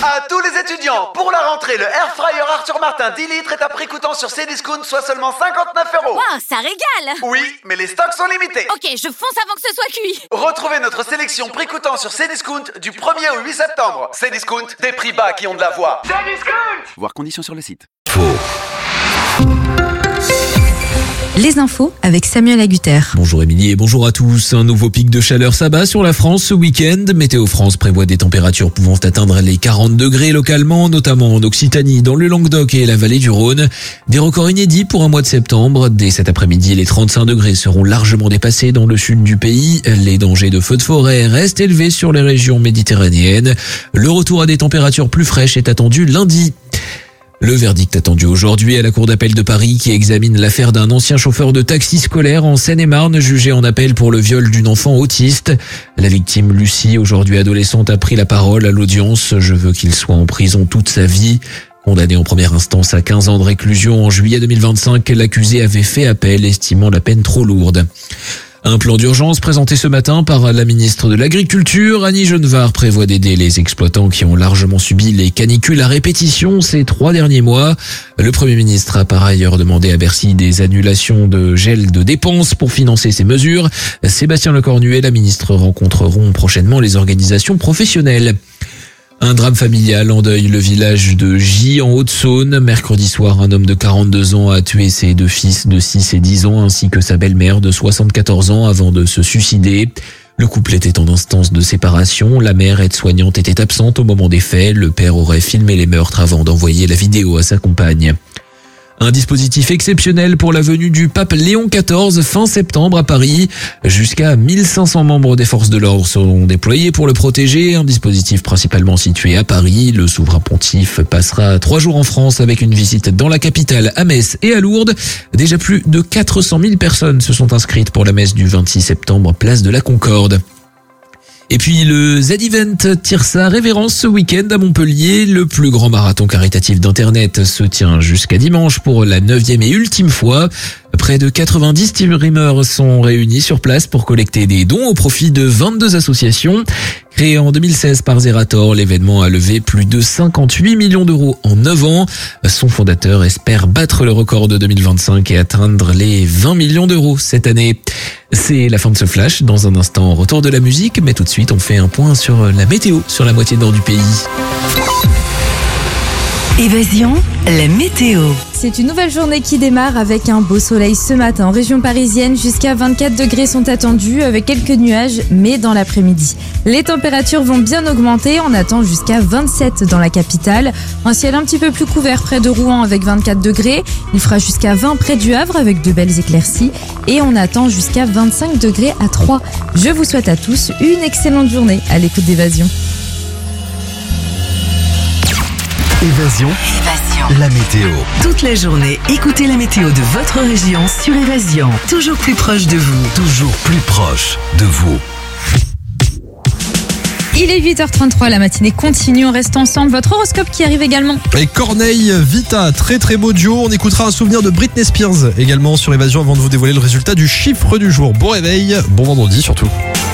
À tous les étudiants, pour la rentrée, le Air Fryer Arthur Martin 10 litres est à prix coûtant sur Cdiscount, soit seulement 59€. Wow, ça régale! Oui, mais les stocks sont limités. Ok, je fonce avant que ce soit cuit. Retrouvez notre sélection prix coûtant sur Cdiscount du 1er au 8 septembre. Cdiscount, des prix bas qui ont de la voix. Cdiscount! Voir conditions sur le site. Les infos avec Samuel Agutter. Bonjour Émilie et bonjour à tous. Un nouveau pic de chaleur s'abat sur la France ce week-end. Météo France prévoit des températures pouvant atteindre les 40 degrés localement, notamment en Occitanie, dans le Languedoc et la vallée du Rhône. Des records inédits pour un mois de septembre. Dès cet après-midi, les 35 degrés seront largement dépassés dans le sud du pays. Les dangers de feux de forêt restent élevés sur les régions méditerranéennes. Le retour à des températures plus fraîches est attendu lundi. Le verdict attendu aujourd'hui à la Cour d'appel de Paris qui examine l'affaire d'un ancien chauffeur de taxi scolaire en Seine-et-Marne jugé en appel pour le viol d'une enfant autiste. La victime Lucie, aujourd'hui adolescente, a pris la parole à l'audience. Je veux qu'il soit en prison toute sa vie. Condamné en première instance à 15 ans de réclusion en juillet 2025, l'accusé avait fait appel, estimant la peine trop lourde. Un plan d'urgence présenté ce matin par la ministre de l'Agriculture, Annie Genevard, prévoit d'aider les exploitants qui ont largement subi les canicules à répétition ces 3 derniers mois. Le Premier ministre a par ailleurs demandé à Bercy des annulations de gel de dépenses pour financer ces mesures. Sébastien Lecornu et la ministre rencontreront prochainement les organisations professionnelles. Un drame familial endeuille le village de Gy en Haute-Saône. Mercredi soir, un homme de 42 ans a tué ses 2 fils de 6 et 10 ans ainsi que sa belle-mère de 74 ans avant de se suicider. Le couple était en instance de séparation. La mère aide-soignante était absente au moment des faits. Le père aurait filmé les meurtres avant d'envoyer la vidéo à sa compagne. Un dispositif exceptionnel pour la venue du pape Léon XIV fin septembre à Paris. Jusqu'à 1500 membres des forces de l'ordre seront déployés pour le protéger. Un dispositif principalement situé à Paris. Le souverain pontife passera 3 jours en France avec une visite dans la capitale, à Metz et à Lourdes. Déjà plus de 400 000 personnes se sont inscrites pour la messe du 26 septembre, place de la Concorde. Et puis le Z-Event tire sa révérence ce week-end à Montpellier. Le plus grand marathon caritatif d'Internet se tient jusqu'à dimanche pour la 9e et ultime fois. Près de 90 team-rimers sont réunis sur place pour collecter des dons au profit de 22 associations. Créé en 2016 par Zerator, l'événement a levé plus de 58 millions d'euros en 9 ans. Son fondateur espère battre le record de 2025 et atteindre les 20 millions d'euros cette année. C'est la fin de ce flash. Dans un instant, retour de la musique, mais tout de suite, on fait un point sur la météo sur la moitié nord du pays. Évasion, la météo. C'est une nouvelle journée qui démarre avec un beau soleil ce matin. En région parisienne, jusqu'à 24 degrés sont attendus avec quelques nuages, mais dans l'après-midi. Les températures vont bien augmenter. On attend jusqu'à 27 dans la capitale. Un ciel un petit peu plus couvert près de Rouen avec 24 degrés. Il fera jusqu'à 20 près du Havre avec de belles éclaircies. Et on attend jusqu'à 25 degrés à Troyes. Je vous souhaite à tous une excellente journée à l'écoute d'Évasion. Évasion, la météo. Toute la journée, écoutez la météo de votre région sur Évasion. Toujours plus proche de vous. Toujours plus proche de vous. Il est 8h33, la matinée continue, on reste ensemble. Votre horoscope qui arrive également. Et Corneille Vita, très très beau duo. On écoutera un souvenir de Britney Spears également sur Évasion avant de vous dévoiler le résultat du chiffre du jour. Bon réveil, bon vendredi surtout.